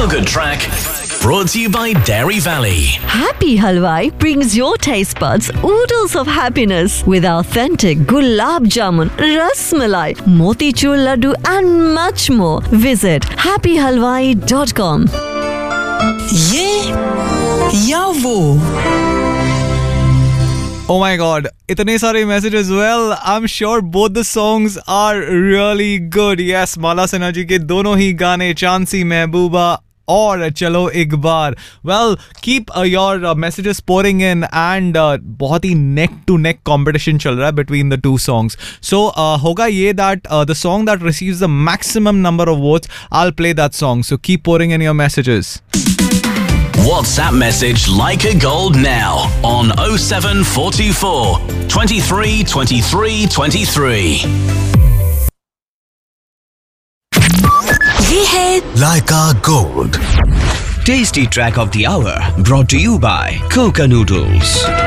Feel Good Track brought to you by Dairy Valley. Happy Halwai brings your taste buds oodles of happiness with authentic gulab jamun, ras malai, motichur laddu and much more. Visit happyhalwai.com. ये या वो Oh my god, itne sare messages. Well, I'm sure both the songs are really good. Yes, Mala Sinha ji ke dono hi gaane, Chansi Mehbooba और चलो एक बार. Well, keep your messages pouring in and बहुत ही neck to neck competition चल रहा है between the two songs. So होगा ये that the song that receives the maximum number of votes, I'll play that song. So keep pouring in your messages. WhatsApp message Like a Gold now on 07424 23 23 23. ये है Like a Gold. Tasty track of the hour brought to you by Coca Noodles.